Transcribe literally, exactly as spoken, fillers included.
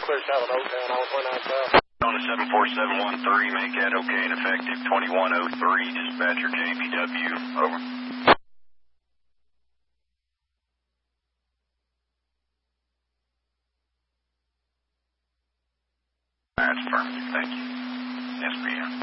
Clear South Oak down on twenty-nine South. On the seven four seven one three, make that okay and effective twenty-one oh three, dispatcher J P W, over. That's perfect, thank you. S P M.